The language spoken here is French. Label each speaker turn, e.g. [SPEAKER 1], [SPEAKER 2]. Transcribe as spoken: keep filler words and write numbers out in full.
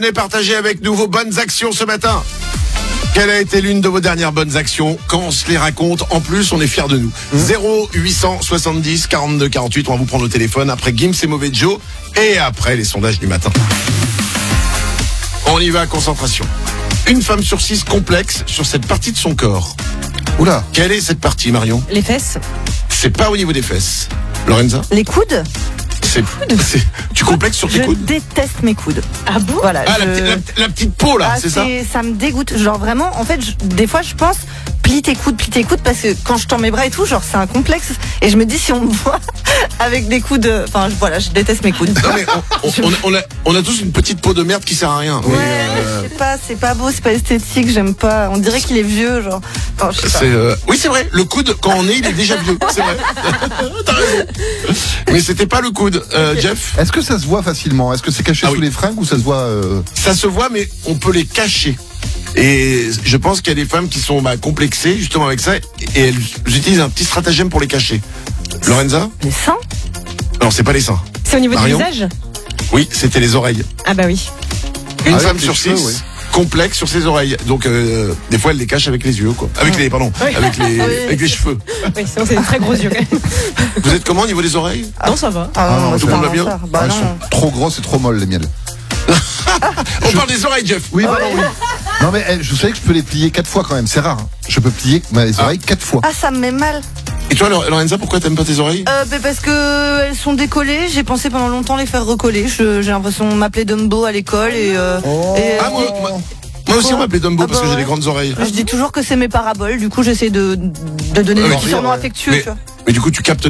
[SPEAKER 1] Venez partager avec nous vos bonnes actions ce matin. Quelle a été l'une de vos dernières bonnes actions? Quand on se les raconte, en plus, on est fiers de nous. Mmh. zéro huit cent soixante-dix quarante-deux quarante-huit, on va vous prendre au téléphone après Gims et Mauvais Joe et après les sondages du matin. On y va, concentration. Une femme sur six complexe sur cette partie de son corps. Oula, quelle est cette partie, Marion?
[SPEAKER 2] Les fesses.
[SPEAKER 1] C'est pas au niveau des fesses. Lorenza?
[SPEAKER 2] Les coudes.
[SPEAKER 1] C'est, c'est, tu complexes sur tes
[SPEAKER 2] je
[SPEAKER 1] coudes?
[SPEAKER 2] Je déteste mes coudes.
[SPEAKER 3] Ah bon?
[SPEAKER 2] Voilà.
[SPEAKER 1] Ah,
[SPEAKER 2] je...
[SPEAKER 1] la, la, la petite peau là,
[SPEAKER 2] ah,
[SPEAKER 1] c'est, c'est ça?
[SPEAKER 2] Ça me dégoûte. Genre vraiment, en fait, je, des fois je pense, plie tes coudes, plie tes coudes, parce que quand je tends mes bras et tout, genre c'est un complexe. Et je me dis, si on me voit avec des coudes, enfin voilà, je déteste mes coudes.
[SPEAKER 1] Non mais on, on, on, a, on, a, on a tous une petite peau de merde qui sert à rien.
[SPEAKER 2] Ouais,
[SPEAKER 1] mais
[SPEAKER 2] euh... je sais pas, c'est pas beau, c'est pas esthétique, j'aime pas. On dirait qu'il est vieux, genre. Enfin, je sais
[SPEAKER 1] c'est, euh... Oui, c'est vrai, le coude, quand on est, il est déjà vieux. C'est vrai. T'as raison. Mais c'était pas le coude, euh, Jeff.
[SPEAKER 4] Est-ce que ça se voit facilement? Est-ce que c'est caché ah, sous oui. les fringues ou ça se voit euh...
[SPEAKER 1] Ça se voit, mais on peut les cacher. Et je pense qu'il y a des femmes qui sont bah, complexées justement avec ça et elles utilisent un petit stratagème pour les cacher. Lorenza?
[SPEAKER 2] Les seins?
[SPEAKER 1] Non, c'est pas les seins.
[SPEAKER 3] C'est au niveau
[SPEAKER 1] Marion?
[SPEAKER 3] du visage?
[SPEAKER 1] Oui, c'était les oreilles.
[SPEAKER 3] Ah bah oui.
[SPEAKER 1] Une
[SPEAKER 4] avec
[SPEAKER 1] femme sur
[SPEAKER 4] cheveux,
[SPEAKER 1] six
[SPEAKER 4] oui.
[SPEAKER 1] complexe sur ses oreilles. Donc euh, des fois elle les cache avec les yeux quoi. Avec les pardon,
[SPEAKER 3] oui.
[SPEAKER 1] avec les
[SPEAKER 2] oui.
[SPEAKER 1] avec les cheveux.
[SPEAKER 3] Oui, sinon c'est des très gros yeux quand même.
[SPEAKER 1] Vous êtes comment au niveau des oreilles?
[SPEAKER 3] Ah. Non, ça va.
[SPEAKER 2] Ah, non,
[SPEAKER 4] ah,
[SPEAKER 1] tout le monde va bien?
[SPEAKER 2] Bah,
[SPEAKER 4] Elles
[SPEAKER 2] non.
[SPEAKER 4] sont trop grosses et trop molles les miennes.
[SPEAKER 1] On je... parle des oreilles, Jeff.
[SPEAKER 4] Oui, pardon, oui. Non mais je savais que je peux les plier quatre fois quand même. C'est rare. Hein. Je peux plier mes oreilles ah. quatre fois.
[SPEAKER 2] Ah, ça me met mal.
[SPEAKER 1] Et toi, Lorenza, pourquoi t'aimes pas tes oreilles?
[SPEAKER 2] euh, bah Parce que elles sont décollées. J'ai pensé pendant longtemps les faire recoller. Je, j'ai l'impression de m'appeler Dumbo à l'école et. Euh,
[SPEAKER 4] oh.
[SPEAKER 2] et
[SPEAKER 1] ah, moi, moi, moi aussi on m'appelait Dumbo ah bah parce que ouais. j'ai des grandes oreilles.
[SPEAKER 2] Je dis toujours que c'est mes paraboles. Du coup, j'essaie de de donner
[SPEAKER 1] euh,
[SPEAKER 2] des petits surnoms affectueux.
[SPEAKER 1] Mais,
[SPEAKER 2] tu vois.
[SPEAKER 1] mais du coup, tu captes